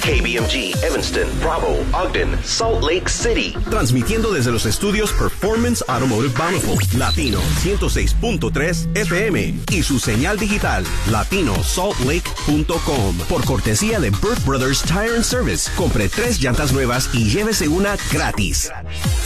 KBMG, Evanston, Bravo, Ogden, Salt Lake City. Transmitiendo desde los estudios Performance Automotive Bountiful, Latino 106.3 FM y su señal digital latinosaltlake.com. Por cortesía de Burt Brothers Tire and Service. Compre 3 llantas nuevas y llévese una gratis.